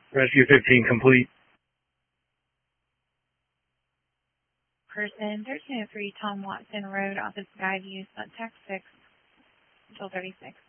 Rescue 15 complete. Person 1303 Tom Watson Road, Office Guide, use contact 6 until 36.